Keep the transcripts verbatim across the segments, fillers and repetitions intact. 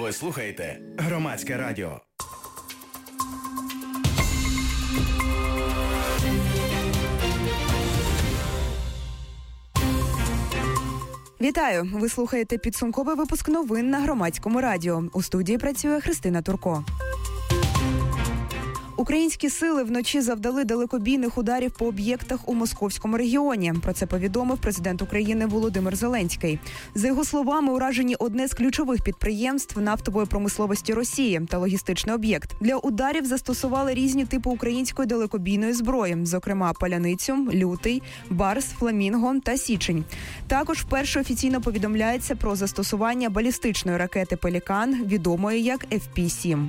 Ви слухаєте Громадське радіо. Вітаю! Ви слухаєте підсумковий випуск новин на Громадському радіо. У студії працює Христина Турко. Українські сили вночі завдали далекобійних ударів по об'єктах у Московському регіоні. Про це повідомив президент України Володимир Зеленський. За його словами, уражені одне з ключових підприємств нафтової промисловості Росії та логістичний об'єкт. Для ударів застосували різні типи української далекобійної зброї, зокрема паляницю, лютий, барс, фламінго та січень. Також вперше офіційно повідомляється про застосування балістичної ракети «Пелікан», відомої як еф пі сім.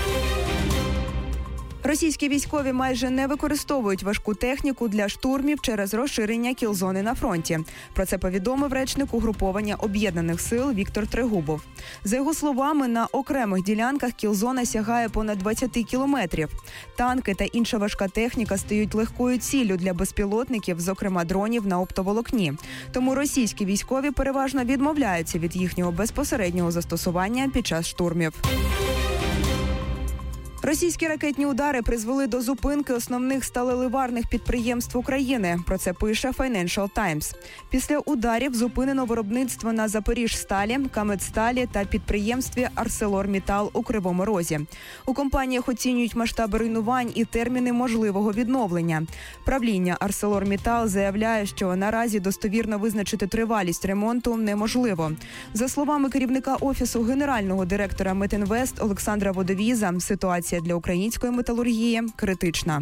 Російські військові майже не використовують важку техніку для штурмів через розширення кіл-зони на фронті. Про це повідомив речник угруповання Об'єднаних сил Віктор Трегубов. За його словами, на окремих ділянках кіл-зона сягає понад двадцять кілометрів. Танки та інша важка техніка стають легкою ціллю для безпілотників, зокрема дронів на оптоволокні. Тому російські військові переважно відмовляються від їхнього безпосереднього застосування під час штурмів. Російські ракетні удари призвели до зупинки основних сталеливарних підприємств України. Про це пише Financial Times. Після ударів зупинено виробництво на Запоріжсталі, Камедсталі та підприємстві ArcelorMittal у Кривому Розі. У компаніях оцінюють масштаби руйнувань і терміни можливого відновлення. Правління ArcelorMittal заявляє, що наразі достовірно визначити тривалість ремонту неможливо. За словами керівника Офісу генерального директора Метінвест Олександра Водовіза, ситуація для української металургії критична.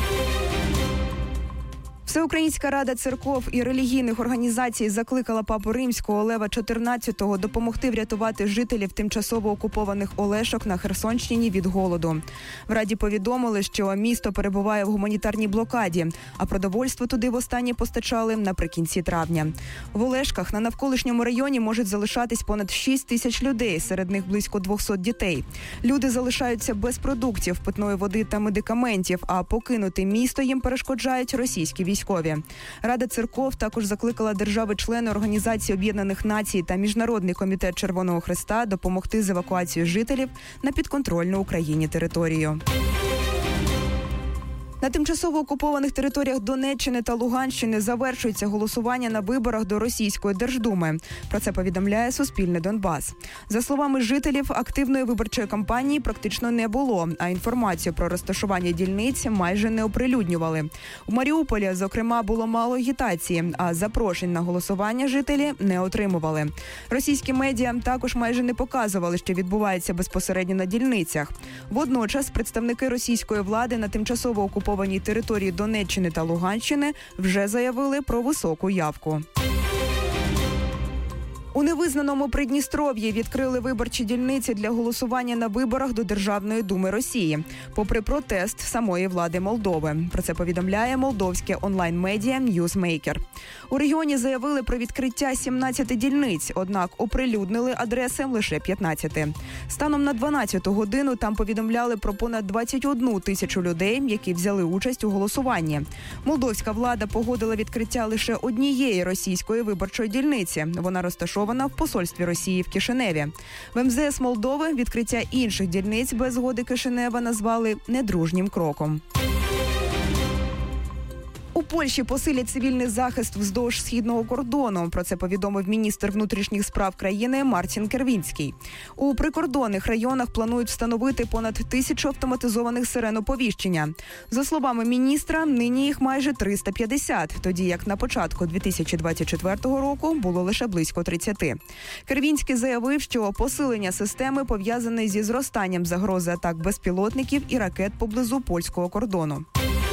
Всеукраїнська рада церков і релігійних організацій закликала папу Римського Лева чотирнадцятого допомогти врятувати жителів тимчасово окупованих Олешок на Херсонщині від голоду. В раді повідомили, що місто перебуває в гуманітарній блокаді, а продовольство туди востаннє постачали наприкінці травня. В Олешках на навколишньому районі можуть залишатись понад шість тисяч людей, серед них близько двісті дітей. Люди залишаються без продуктів, питної води та медикаментів, а покинути місто їм перешкоджають російські військові. Рада церков також закликала держави-члени Організації Об'єднаних Націй та Міжнародний комітет Червоного Хреста допомогти з евакуацією жителів на підконтрольну Україні територію. На тимчасово окупованих територіях Донеччини та Луганщини завершується голосування на виборах до Російської Держдуми. Про це повідомляє Суспільне Донбас. За словами жителів, активної виборчої кампанії практично не було, а інформацію про розташування дільниць майже не оприлюднювали. У Маріуполі, зокрема, було мало агітації, а запрошень на голосування жителі не отримували. Російські медіа також майже не показували, що відбувається безпосередньо на дільницях. Водночас представники російської влади на тимчасово окупованій території Донеччини та Луганщини вже заявили про високу явку. У невизнаному Придністров'ї відкрили виборчі дільниці для голосування на виборах до Державної думи Росії, попри протест самої влади Молдови. Про це повідомляє молдовське онлайн-медіа Newsmaker. У регіоні заявили про відкриття сімнадцяти дільниць, однак оприлюднили адреси лише п'ятнадцяти. Станом на дванадцяту годину там повідомляли про понад двадцять одну тисячу людей, які взяли участь у голосуванні. Молдовська влада погодила відкриття лише однієї російської виборчої дільниці. Вона розташована в посольстві Росії в Кишиневі. В ем зе ес Молдови відкриття інших дільниць без згоди Кишинева назвали недружнім кроком. У Польщі посилять цивільний захист вздовж східного кордону. Про це повідомив міністр внутрішніх справ країни Мартін Кервінський. У прикордонних районах планують встановити понад тисячу автоматизованих сирен оповіщення. За словами міністра, нині їх майже триста п'ятдесят, тоді як на початку дві тисячі двадцять четвертого року було лише близько тридцяти. Кервінський заявив, що посилення системи пов'язане зі зростанням загрози атак безпілотників і ракет поблизу польського кордону.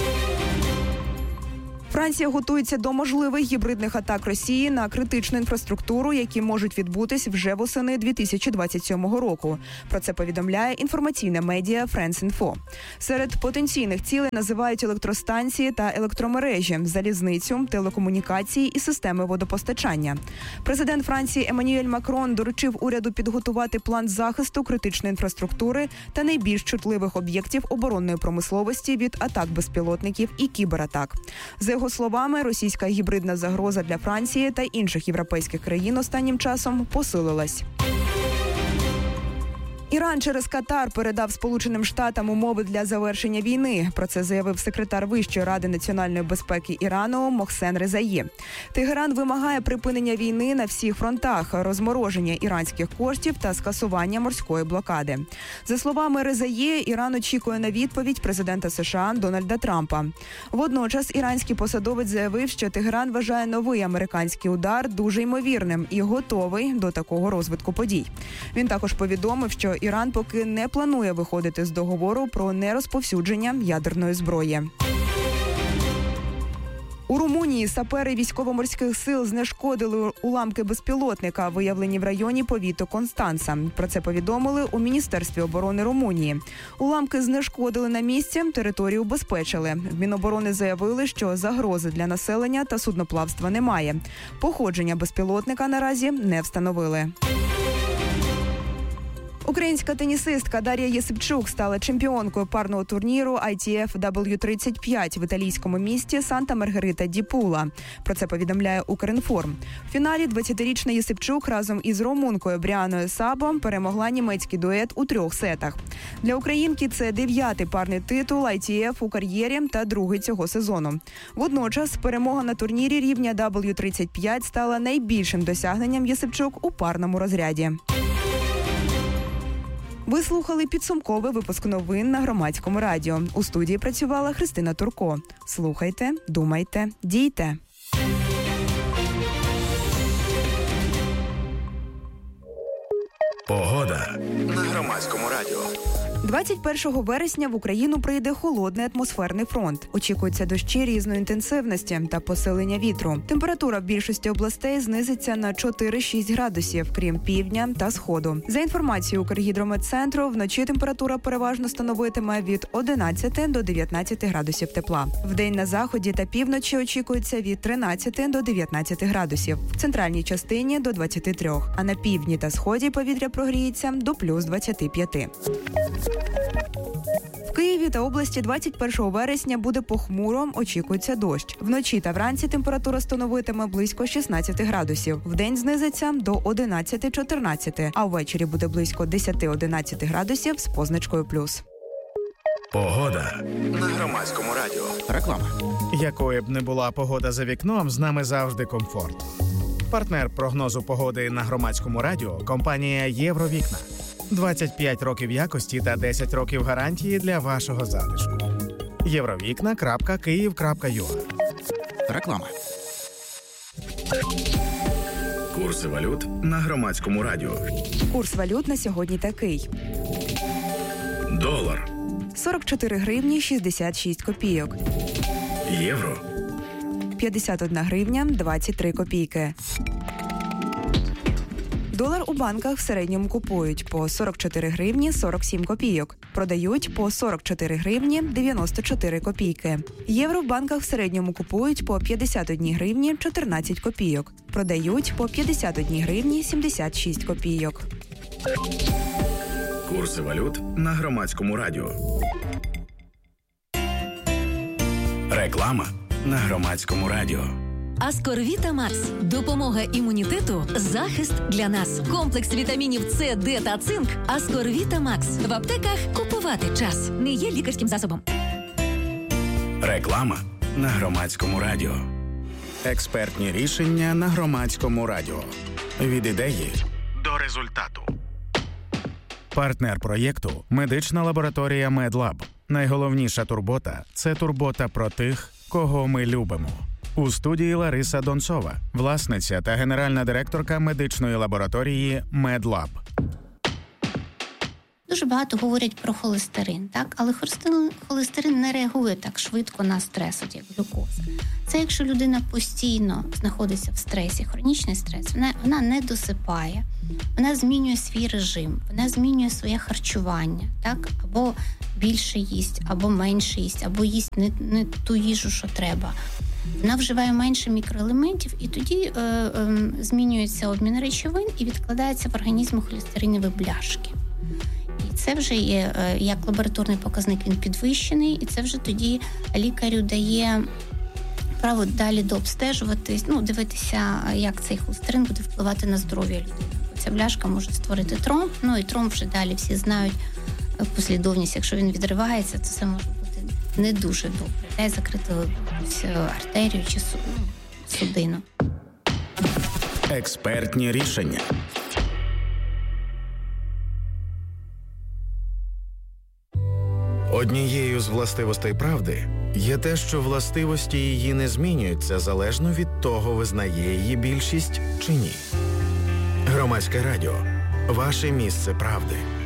Франція готується до можливих гібридних атак Росії на критичну інфраструктуру, які можуть відбутись вже восени дві тисячі двадцять сьомого року. Про це повідомляє інформаційне медіа France-Info. Серед потенційних цілей називають електростанції та електромережі, залізницю, телекомунікації і системи водопостачання. Президент Франції Еммануель Макрон доручив уряду підготувати план захисту критичної інфраструктури та найбільш чутливих об'єктів оборонної промисловості від атак безпілотників і кібератак. За його словами, російська гібридна загроза для Франції та інших європейських країн останнім часом посилилась. Іран через Катар передав Сполученим Штатам умови для завершення війни. Про це заявив секретар Вищої ради національної безпеки Ірану Мохсен Резаї. Тегеран вимагає припинення війни на всіх фронтах, розмороження іранських коштів та скасування морської блокади. За словами Резаї, Іран очікує на відповідь президента США Дональда Трампа. Водночас іранський посадовець заявив, що Тегеран вважає новий американський удар дуже ймовірним і готовий до такого розвитку подій. Він також повідомив, що Іран поки не планує виходити з договору про нерозповсюдження ядерної зброї. У Румунії сапери військово-морських сил знешкодили уламки безпілотника, виявлені в районі повіту Констанца. Про це повідомили у Міністерстві оборони Румунії. Уламки знешкодили на місці, територію убезпечили. В Міноборони заявили, що загрози для населення та судноплавства немає. Походження безпілотника наразі не встановили. Українська тенісистка Дар'я Єсипчук стала чемпіонкою парного турніру ай ті еф дабл ю тридцять п'ять в італійському місті Санта-Маргарита-ді-Пула. Про це повідомляє Укрінформ. В фіналі двадцятирічна Єсипчук разом із румункою Бріаною Сабо перемогла німецький дует у трьох сетах. Для українки це дев'ятий парний титул ай ті еф у кар'єрі та другий цього сезону. Водночас перемога на турнірі рівня дабл ю тридцять п'ять стала найбільшим досягненням Єсипчук у парному розряді. Ви слухали підсумковий випуск новин на Громадському радіо. У студії працювала Христина Турко. Слухайте, думайте, дійте. Погода на Громадському радіо. двадцять першого вересня в Україну прийде холодний атмосферний фронт. Очікуються дощі різної інтенсивності та посилення вітру. Температура в більшості областей знизиться на чотири-шість градусів, крім півдня та сходу. За інформацією Укргідрометцентру, вночі температура переважно становитиме від одинадцяти до дев'ятнадцяти градусів тепла. Вдень на заході та півночі очікується від тринадцяти до дев'ятнадцяти градусів. В центральній частині до двадцяти трьох, а на півдні та сході повітря прогріється до плюс двадцяти п'яти. В Києві та області двадцять першого вересня буде похмуро, очікується дощ. Вночі та вранці температура становитиме близько шістнадцяти градусів. Вдень знизиться до одинадцяти-чотирнадцяти, а ввечері буде близько десяти-одинадцяти градусів з позначкою плюс. Погода на Громадському радіо. Реклама. Якою б не була погода за вікном, з нами завжди комфорт. Партнер прогнозу погоди на Громадському радіо – компанія «Євровікна». двадцять п'ять років якості та десять років гарантії для вашого затишку. євровікна крапка київ крапка ю а. Реклама. Курси валют на Громадському радіо. Курс валют на сьогодні такий. Долар. сорок чотири гривні шістдесят шість копійок. Євро. п'ятдесят одна гривня двадцять три копійки. Долар у банках в середньому купують по сорок чотири гривні сорок сім копійок. Продають по сорок чотири гривні дев'яносто чотири копійки. Євро в банках в середньому купують по п'ятдесят одна гривні чотирнадцять копійок. Продають по п'ятдесят одна гривні сімдесят шість копійок. Курси валют на Громадському радіо. Реклама на Громадському радіо. Аскорвіта Макс. Допомога імунітету, захист для нас. Комплекс вітамінів С, Д та цинк. Аскорвіта Макс. В аптеках купувати час. Не є лікарським засобом. Реклама на Громадському радіо. Експертні рішення на Громадському радіо. Від ідеї до результату. Партнер проєкту – медична лабораторія Медлаб. Найголовніша турбота – це турбота про тих, кого ми любимо. У студії Лариса Донцова, власниця та генеральна директорка медичної лабораторії Медлаб. Дуже багато говорять про холестерин, так? Але холестерин не реагує так швидко на стрес, от як глюкоза. Це якщо людина постійно знаходиться в стресі, хронічний стрес, вона, вона не досипає, вона змінює свій режим, вона змінює своє харчування, так? Або більше їсть, або менше їсть, або їсть не, не ту їжу, що треба. Вона вживає менше мікроелементів, і тоді е, е, змінюється обмін речовин і відкладається в організму холестеринові бляшки. І це вже є, е, як лабораторний показник, він підвищений, і це вже тоді лікарю дає право далі дообстежувати, ну, дивитися, як цей холестерин буде впливати на здоров'я людини. ця бляшка може створити тромб, ну і тромб вже далі всі знають послідовність. Якщо він відривається, то це може бути не дуже добре. Дай закрити артерію чи судину. Експертні рішення. Однією з властивостей правди є те, що властивості її не змінюються залежно від того, визнає її більшість чи ні. Громадське радіо. Ваше місце правди.